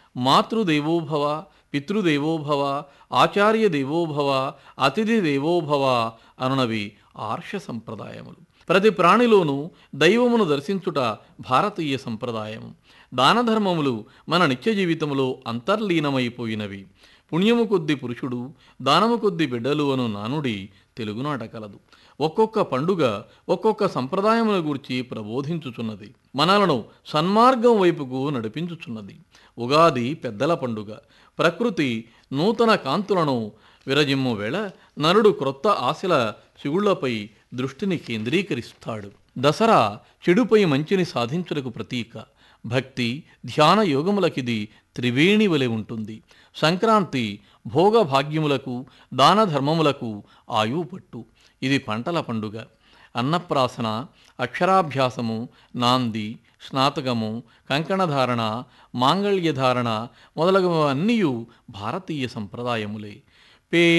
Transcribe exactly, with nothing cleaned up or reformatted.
మాతృదేవోభవ, పితృదేవోభవ, ఆచార్య దేవోభవ, అతిథి దేవోభవ అనునవి ఆర్ష సంప్రదాయములు. ప్రతి ప్రాణిలోనూ దైవమును దర్శించుట భారతీయ సంప్రదాయం. దానధర్మములు మన నిత్య జీవితంలో అంతర్లీనమైపోయినవి. పుణ్యము కొద్ది పురుషుడు, దానము కొద్ది బిడ్డలు అను నానుడి తెలుగునాట కలదు. ఒక్కొక్క పండుగ ఒక్కొక్క సంప్రదాయమును గూర్చి ప్రబోధించుచున్నది, మనలను సన్మార్గం వైపుకు నడిపించుచున్నది. ఉగాది పెద్దల పండుగ. ప్రకృతి నూతన కాంతులను విరజిమ్ము వేళ నరుడు క్రొత్త ఆశల చిగుళ్లపై దృష్టిని కేంద్రీకరిస్తాడు. దసరా చెడుపై మంచిని సాధించుటకు ప్రతీక. భక్తి ధ్యాన యోగములకిది త్రివేణి వలె ఉంటుంది. సంక్రాంతి భోగభాగ్యములకు దాన ధర్మములకు ఆయువు పట్టు. ఇది పంటల పండుగ. అన్నప్రాసన, అక్షరాభ్యాసము, నాంది, స్నాతకము, కంకణధారణ, మాంగళ్యధారణ మొదలగువన్నీ భారతీయ సంప్రదాయములే. పే